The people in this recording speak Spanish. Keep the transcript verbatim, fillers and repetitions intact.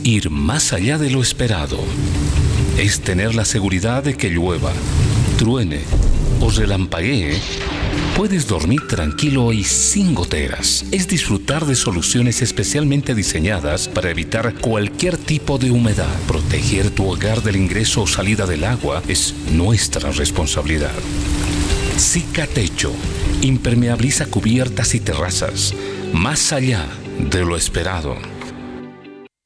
ir más allá de lo esperado. Es tener la seguridad de que llueva, truene o relampaguee, puedes dormir tranquilo y sin goteras. Es disfrutar de soluciones especialmente diseñadas para evitar cualquier tipo de humedad. Proteger tu hogar del ingreso o salida del agua es nuestra responsabilidad. Cicatecho impermeabiliza cubiertas y terrazas más allá de lo esperado.